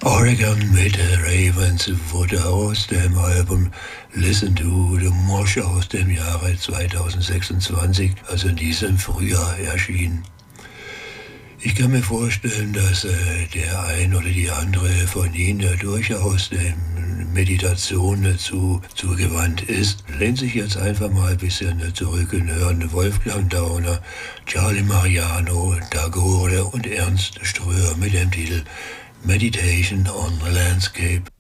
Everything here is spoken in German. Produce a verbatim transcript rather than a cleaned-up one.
Oregon mit Ravens wurde aus dem Album Listen to the Mosh aus dem Jahre zweitausendsechsundzwanzig, also in diesem Frühjahr, erschienen. Ich kann mir vorstellen, dass äh, der ein oder die andere von Ihnen ja durchaus dem Meditation dazu zugewandt ist. Lehnt sich jetzt einfach mal ein bisschen zurück und hören Wolfgang Dauner, Charlie Mariano, Tagore und Ernst Ströer mit dem Titel Meditation on the Landscape.